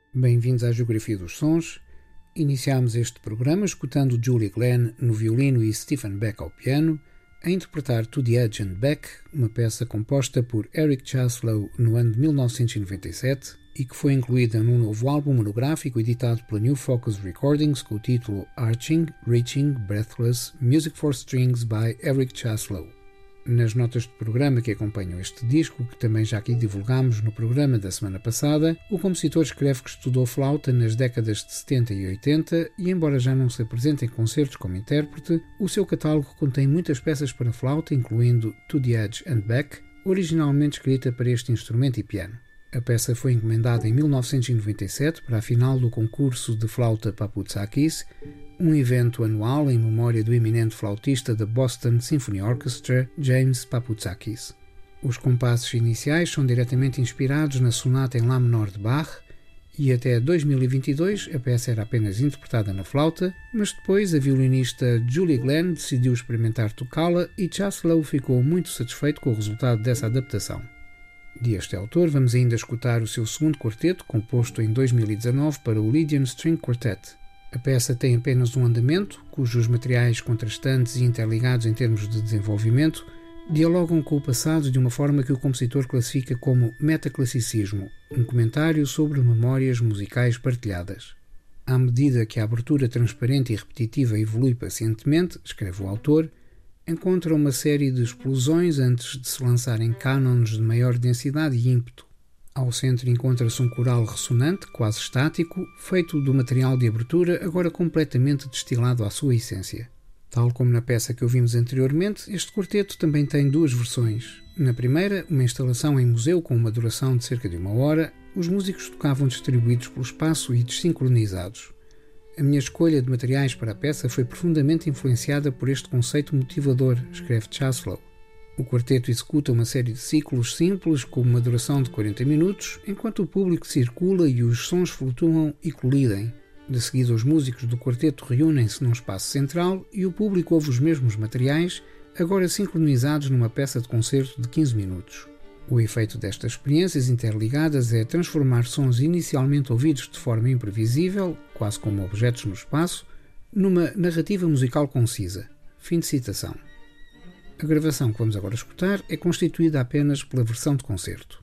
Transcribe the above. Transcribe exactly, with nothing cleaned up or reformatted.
Bem-vindos à Geografia dos Sons. Iniciámos este programa escutando Julie Glenn no violino e Stephen Beck ao piano, a interpretar To the Edge and Back, uma peça composta por Eric Chaslow no ano de mil novecentos e noventa e sete e que foi incluída num novo álbum monográfico editado pela New Focus Recordings com o título Arching, Reaching, Breathless, Music for Strings by Eric Chaslow. Nas notas de programa que acompanham este disco, que também já aqui divulgámos no programa da semana passada, o compositor escreve que estudou flauta nas décadas de setenta e oitenta e, embora já não se apresente em concertos como intérprete, o seu catálogo contém muitas peças para flauta, incluindo To the Edge and Back, originalmente escrita para este instrumento e piano. A peça foi encomendada em mil novecentos e noventa e sete para a final do concurso de flauta Paputsakis, um evento anual em memória do eminente flautista da Boston Symphony Orchestra, James Paputsakis. Os compassos iniciais são diretamente inspirados na sonata em Lá menor de Bach e até dois mil e vinte e dois a peça era apenas interpretada na flauta, mas depois a violinista Julie Glenn decidiu experimentar tocá-la e Chaslow ficou muito satisfeito com o resultado dessa adaptação. Deste autor vamos ainda escutar o seu segundo quarteto, composto em dois mil e dezanove para o Lydian String Quartet. A peça tem apenas um andamento, cujos materiais contrastantes e interligados em termos de desenvolvimento dialogam com o passado de uma forma que o compositor classifica como metaclassicismo, um comentário sobre memórias musicais partilhadas. À medida que a abertura transparente e repetitiva evolui pacientemente, escreve o autor, encontra uma série de explosões antes de se lançar em cânones de maior densidade e ímpeto. Ao centro encontra-se um coral ressonante, quase estático, feito do material de abertura, agora completamente destilado à sua essência. Tal como na peça que ouvimos anteriormente, este quarteto também tem duas versões. Na primeira, uma instalação em museu com uma duração de cerca de uma hora, os músicos tocavam distribuídos pelo espaço e desincronizados. A minha escolha de materiais para a peça foi profundamente influenciada por este conceito motivador, escreve Chaslow. O quarteto executa uma série de ciclos simples com uma duração de quarenta minutos, enquanto o público circula e os sons flutuam e colidem. De seguida, os músicos do quarteto reúnem-se num espaço central e o público ouve os mesmos materiais, agora sincronizados numa peça de concerto de quinze minutos. O efeito destas experiências interligadas é transformar sons inicialmente ouvidos de forma imprevisível, quase como objetos no espaço, numa narrativa musical concisa. Fim de citação. A gravação que vamos agora escutar é constituída apenas pela versão de concerto.